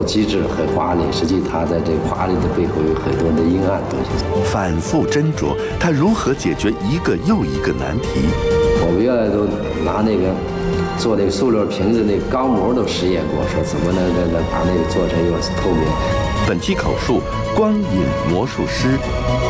机制很华丽，实际它在这个华丽的背后有很多的阴暗东西。 反复斟酌，他如何解决一个又一个难题？ 我们原来都拿那个做那个塑料瓶子那个钢模都实验过，说怎么能把那个做成又透明。 本期口述：光影魔术师